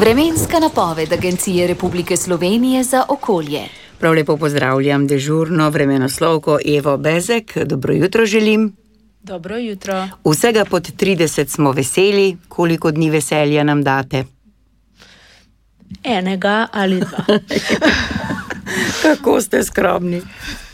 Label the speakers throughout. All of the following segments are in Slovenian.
Speaker 1: Vremenska napoved Agencije Republike Slovenije za okolje.
Speaker 2: Prav lepo pozdravljam dežurno vremenoslovko Evo Bezek. Dobro jutro želim.
Speaker 3: Dobro jutro.
Speaker 2: Vsega pod 30 smo veseli. Koliko dni veselja nam date?
Speaker 3: Enega ali dva.
Speaker 2: Kako ste skromni.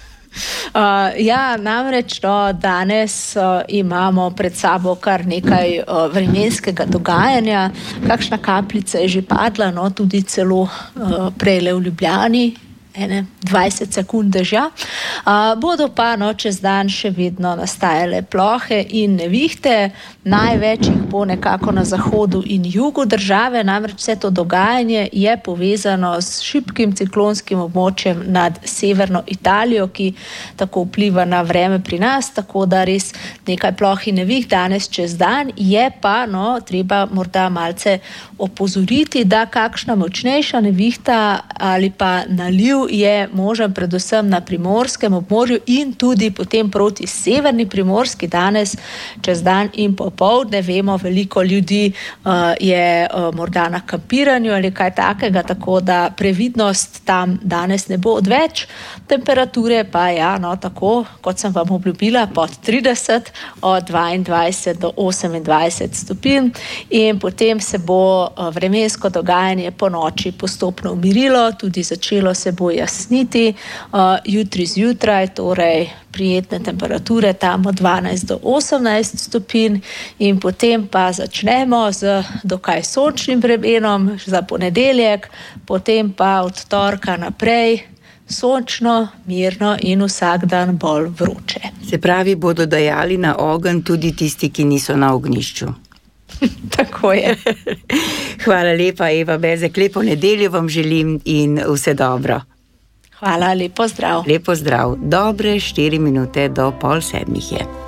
Speaker 3: Namreč danes imamo pred sabo kar nekaj vremenskega dogajanja. Kakšna kapljica je že padla, tudi celo prejle v Ljubljani. 20 sekund dežja. Bodo pa čez dan še vedno nastajale plohe in nevihte. Največ jih bo nekako na zahodu in jugu države, namreč vse to dogajanje je povezano s šibkim ciklonskim območjem nad severno Italijo, ki tako vpliva na vreme pri nas, tako da res nekaj ploh in neviht danes čez dan. Je pa treba morda malce opozoriti, da kakšna močnejša nevihta ali pa naliv je možen predvsem na primorskem območju in tudi potem proti severni Primorski danes čez dan in popoldne. Vemo, veliko ljudi je morda na kampiranju ali kaj takega, tako da previdnost tam danes ne bo odveč. Temperature pa tako, kot sem vam obljubila, pod 30, od 22 do 28 stopinj in potem se bo vremensko dogajanje po noči postopno umirilo, tudi začelo se bo jasniti. Jutri zjutraj, torej prijetne temperature tam od 12 do 18 stopinj in potem pa začnemo z dokaj sončnim vremenom za ponedeljek, potem pa od torka naprej sončno, mirno in vsak dan bolj vroče.
Speaker 2: Se pravi, bodo dajali na ogenj tudi tisti, ki niso na ognjišču.
Speaker 3: Tako je.
Speaker 2: Hvala lepa, Eva Bezek. Lepo nedeljo vam želim in vse dobro.
Speaker 3: Hvala, lepo zdrav.
Speaker 2: Lepo zdrav. Dobre 4 minute do 6:30 je.